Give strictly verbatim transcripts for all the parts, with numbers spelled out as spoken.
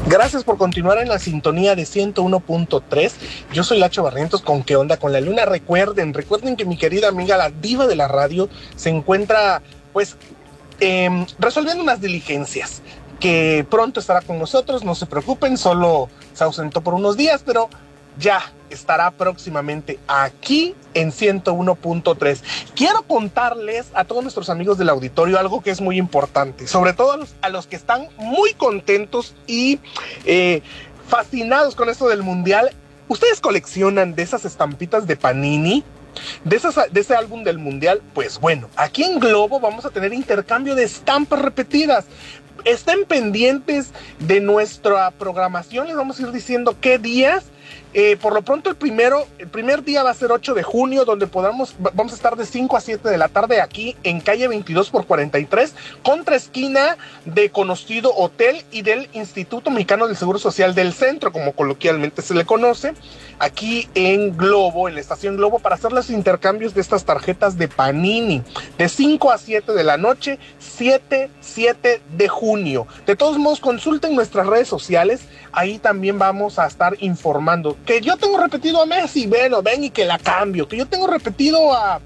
Gracias por continuar en la sintonía de ciento uno punto tres. Yo soy Lacho Barrientos con ¿Qué onda con la luna? Recuerden, recuerden que mi querida amiga, la diva de la radio, se encuentra, pues, eh, resolviendo unas diligencias, que pronto estará con nosotros, no se preocupen, solo se ausentó por unos días, pero ya estará próximamente aquí en ciento uno punto tres. Quiero contarles a todos nuestros amigos del auditorio algo que es muy importante, sobre todo a los, a los que están muy contentos y eh, fascinados con esto del mundial. ¿Ustedes coleccionan de esas estampitas de Panini? De, esas, de ese álbum del mundial. Pues bueno, aquí en Globo vamos a tener intercambio de estampas repetidas. Estén pendientes de nuestra programación, les vamos a ir diciendo qué días. Eh, por lo pronto el primero, el primer día va a ser ocho de junio, donde podamos, vamos a estar de cinco a siete de la tarde aquí en calle veintidós por cuarenta y tres, contra esquina de conocido hotel y del Instituto Mexicano del Seguro Social del Centro, como coloquialmente se le conoce, aquí en Globo, en la estación Globo, para hacer los intercambios de estas tarjetas de Panini, de cinco a siete de la noche, siete, siete de junio. De todos modos, consulten nuestras redes sociales, ahí también vamos a estar informando. Que yo tengo repetido a Messi, bueno, ven y que la cambio. Que yo tengo repetido a...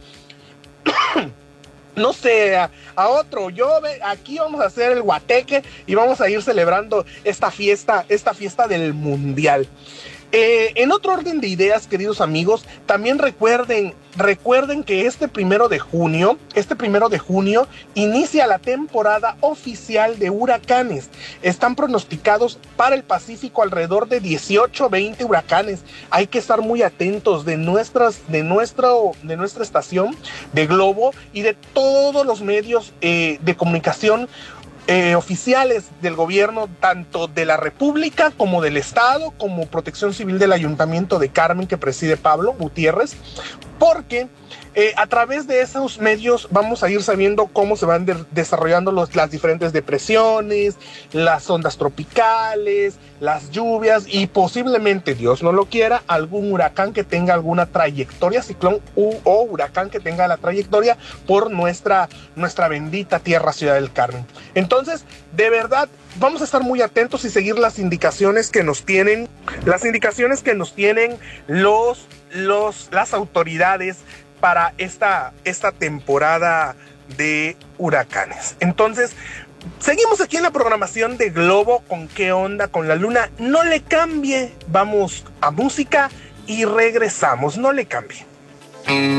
no sé, a, a otro. Yo ve, aquí vamos a hacer el guateque y vamos a ir celebrando esta fiesta, esta fiesta del mundial. Eh, en otro orden de ideas, queridos amigos, también recuerden, recuerden que este primero de junio, este primero de junio inicia la temporada oficial de huracanes. Están pronosticados para el Pacífico alrededor de dieciocho, veinte huracanes. Hay que estar muy atentos de nuestras, de nuestro, de nuestra estación de Globo y de todos los medios eh, de comunicación Eh, oficiales del gobierno, tanto de la República como del Estado, como Protección Civil del Ayuntamiento de Carmen, que preside Pablo Gutiérrez, porque eh, a través de esos medios vamos a ir sabiendo cómo se van de- desarrollando los, las diferentes depresiones, las ondas tropicales, las lluvias y posiblemente, Dios no lo quiera, algún huracán que tenga alguna trayectoria, ciclón u, o huracán que tenga la trayectoria por nuestra, nuestra bendita tierra Ciudad del Carmen. Entonces, de verdad, vamos a estar muy atentos y seguir las indicaciones que nos tienen, las indicaciones que nos tienen los, los, las autoridades para esta, esta temporada de huracanes. Entonces, seguimos aquí en la programación de Globo con ¿Qué onda con la luna? No le cambie, vamos a música y regresamos, no le cambie.